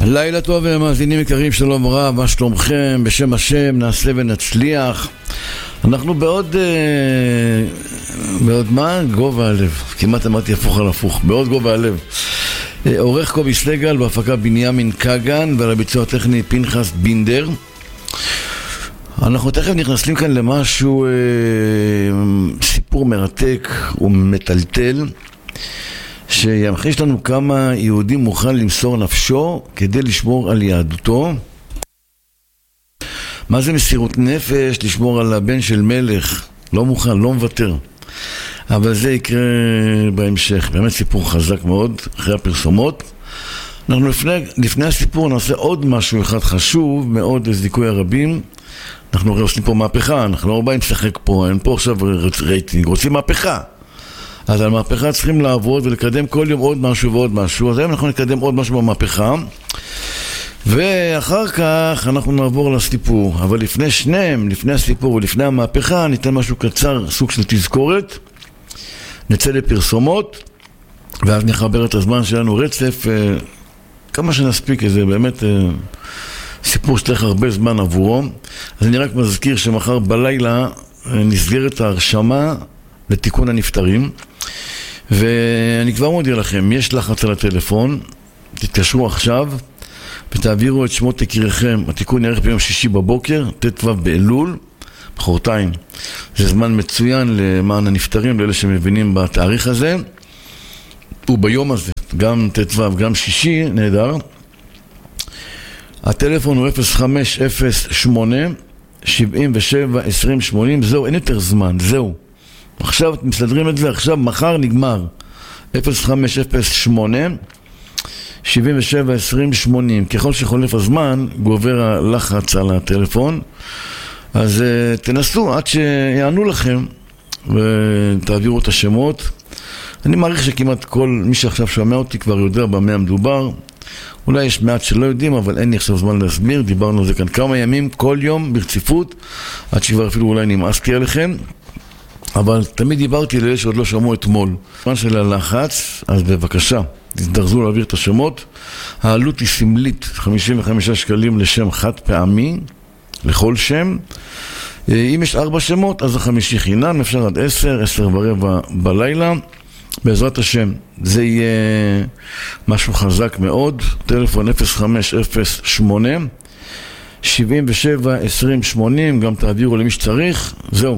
לילה טוב ומאזינים יקרים, שלום רב, מה שלומכם? בשם השם נעשה ונצליח. אנחנו בעוד מה? גובה הלב. כמעט אמרתי הפוך על הפוך, בעוד גובה הלב. עורך קובי סלגל, בהפקה בנימין קגן, ועל הביצוע הטכני פנחס בינדר. אנחנו תכף נכנסים כאן למשהו, סיפור מרתק ומטלטל, שימחיש לנו כמה יהודי מוכן למסור נפשו כדי לשמור על יהדותו. מה זה מסירות נפש? לשמור על הבן של מלך. לא מוכן, לא מוותר. אבל זה יקרה בהמשך. באמת סיפור חזק מאוד, אחרי הפרסומות. אנחנו לפני הסיפור נעשה עוד משהו אחד חשוב מאוד לזיכוי הרבים. אנחנו עושים פה מהפכה, אנחנו לא באים לשחק פה, אין פה עכשיו רייטינג, רוצים מהפכה. אז על מהפכה צריכים לעבוד ולקדם כל יום עוד משהו ועוד משהו. אז היום אנחנו נקדם עוד משהו במהפכה, ואחר כך אנחנו נעבור לסיפור. אבל לפני שניהם, לפני הסיפור ולפני המהפכה, ניתן משהו קצר, סוג של תזכורת. נצא לפרסומות, ואז נחבר את הזמן שלנו רצף, כמה שנספיק, זה באמת סיפור שצריך הרבה זמן עבורו. אז אני רק מזכיר שמחר בלילה נסגרת ההרשמה לתיקון הנפטרים, ואני כבר מודיע לכם, יש לחץ על הטלפון, תתקשרו עכשיו ותעבירו את שמות יקיריכם. התיקון יערך ביום שישי בבוקר, ט"ו באלול, מחרתיים. זה זמן מצוין למען הנפטרים, לאלה שמבינים בתאריך הזה, וביום הזה, גם ט"ו, גם שישי, נהדר. הטלפון הוא 0508-77-2080, זהו, אין יותר זמן, זהו. עכשיו מסתדרים את זה, עכשיו מחר נגמר. 0508-77-2080. ככל שחולף הזמן גובר הלחץ על הטלפון, אז תנסו עד שיענו לכם ותעבירו את השמות. אני מעריך שכמעט כל מי שעכשיו שומע אותי כבר יודע במה המדובר. אולי יש מעט שלא יודעים, אבל אין לי עכשיו זמן להסביר. דיברנו על זה כאן כמה ימים, כל יום ברציפות, עד שכבר אפילו אולי נמאסתי עליכם. אבל תמיד דיברתי לאלה שעוד לא שמעו אתמול. זמן של הלחץ, אז בבקשה, תזדרזו להעביר את השמות. העלות היא סמלית, 55 שקלים לשם חד פעמי, לכל שם. אם יש 4 שמות, אז 5 חינם, אפשר עד 10:15 בלילה. בעזרת השם, זה יהיה משהו חזק מאוד. טלפון 0508-77-2080, גם תעבירו למי שצריך. זהו,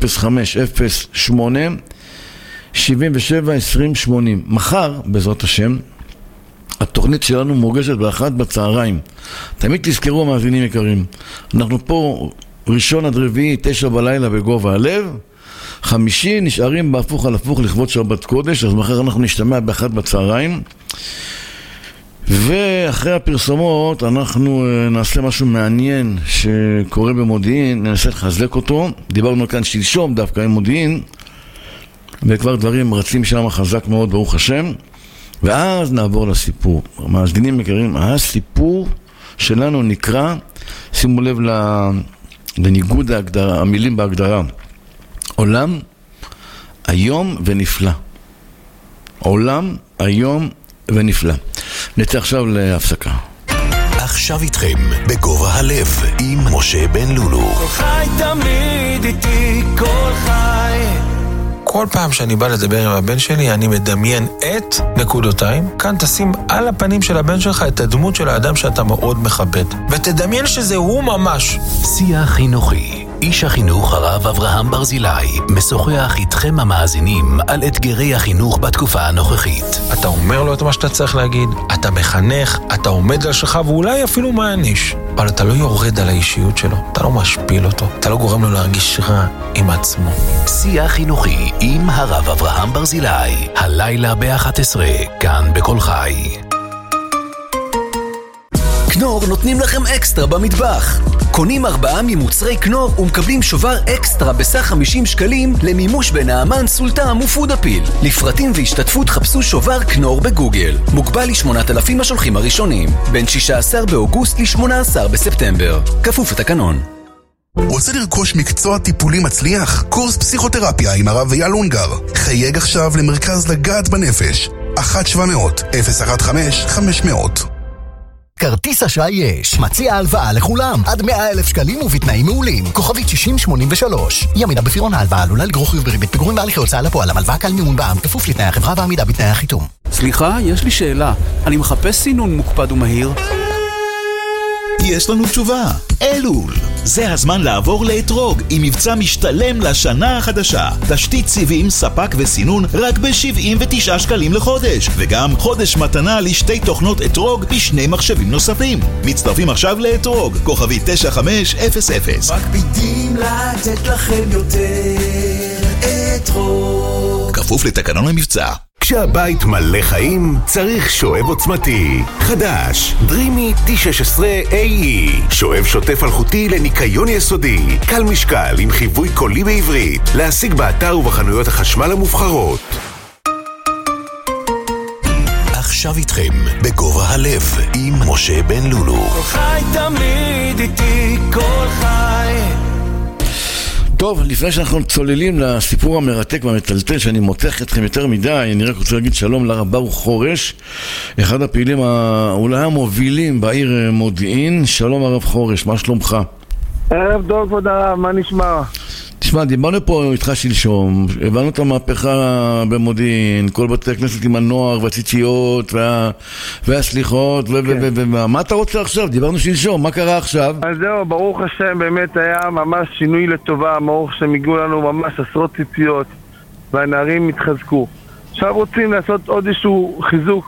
0508-77-2080. מחר, בעזרת השם, התוכנית שלנו מורגשת ב13:00 בצהריים. תמיד תזכרו, מאזינים יקרים, אנחנו פה ראשון עד רביעי 9 בלילה בגובה הלב, חמישי נשארים בהפוך על הפוך לכבוד שבת קודש. אז מחר אנחנו נשתמע ב13:00 בצהריים, ואחרי הפרסומות אנחנו נעשה משהו מעניין שקורה במודיעין, ננסה לחזק אותו. דיברנו כאן שלשום דווקא עם מודיעין, וכבר דברים רצים שם חזק מאוד, ברוך השם. ואז נעבור לסיפור. מאזינים יקרים, הסיפור שלנו נקרא, שימו לב לניגוד המילים בהגדרה, עולם היום ונפלא. עולם היום ונפלא. נצא עכשיו להפסקה. עכשיו איתכם בגובה הלב עם משה בן לולו. כל חי תמיד איתי, כל חי. כל פעם שאני בא לדבר עם הבן שלי, אני מדמיין את נקודותיים. כאן תשים על הפנים של הבן שלך את הדמות של האדם שאתה מאוד מכבד, ותדמיין שזה הוא ממש. שיח חינוכי. איש החינוך הרב אברהם ברזילי משוחח איתכם המאזינים על אתגרי החינוך בתקופה הנוכחית. אתה אומר לו את מה שאתה צריך להגיד, אתה מחנך, אתה עומד על שלך ואולי אפילו מעניש, אבל אתה לא יורד על האישיות שלו, אתה לא משפיל אותו, אתה לא גורם לו להרגיש רע עם עצמו. שיח חינוכי עם הרב אברהם ברזילי, הלילה ב11, כאן בכל חי. כנור נותנים לכם אקסטרה במטבח. קונים 4 ממוצרי כנור ומקבלים שובר אקסטרה בסך 50 שקלים למימוש בנעמן, סולטם ופודפיל. לפרטים והשתתפות חפשו שובר כנור בגוגל. מוגבל ל8,000 השולחים הראשונים. בין 16 באוגוסט ל18 בספטמבר. כפוף לתקנון. רוצה לרכוש מקצוע טיפולי מצליח? קורס פסיכותרפיה עם הרב אייל אונגר. חייג עכשיו למרכז לגעת בנפש. 1-700-015-500. כרטיס אשראי יש. מציע הלוואה לכולם, עד 100,000 שקלים ובתנאים מעולים. כוכבית 6083. ימידה בפירעון ההלוואה עלולה לגרור חיוב בריבית פיגורים בהליכי הוצאה לפועל. המלוואה קל מימון בע"מ, כפוף לתנאי החברה ועמידה בתנאי החיתום. סליחה, יש לי שאלה. אני מחפש סינון מוקפד ומהיר. יש לנו תשובה. אלול. זה הזמן לעבור לאתרוג עם מבצע משתלם לשנה החדשה. תשתית סיבים, ספק וסינון רק ב-79 שקלים לחודש. וגם חודש מתנה לשתי תוכנות אתרוג בשני מחשבים נוספים. מצטרפים עכשיו לאתרוג, כוכבי 9500. מקפידים לתת לכם יותר אתרוג. כפוף לתקנון המבצע. כשהבית מלא חיים, צריך שואב עוצמתי. חדש, דרימי T16AE. שואב שוטף אלחוטי לניקיון יסודי. קל משקל עם חיווי קולי בעברית. להשיג באתר ובחנויות החשמל המובחרות. עכשיו איתכם, בגובה הלב, עם משה בן לולו. כל חי תמיד איתי, כל חי. טוב, לפני שאנחנו צוללים לסיפור המרתק והמטלטל שאני מותח אתכם יותר מדי, אני רק רוצה להגיד שלום לרב ברוך חורש, אחד הפעילים אולי המובילים בעיר מודיעין. שלום הרב חורש, מה שלומך? ערב טוב, כבוד הרב, מה נשמע? תשמע, דיברנו פה איתך שלשום, הבנו את המהפכה במודיעין, כל בתי הכנסת עם הנוער והציציות והסליחות, מה אתה רוצה עכשיו? דיברנו שלשום, מה קרה עכשיו? אז זהו, ברוך השם, באמת היה ממש שינוי לטובה, ברוך השם הגיעו לנו ממש עשרות ציציות והנערים התחזקו. עכשיו רוצים לעשות עוד איזשהו חיזוק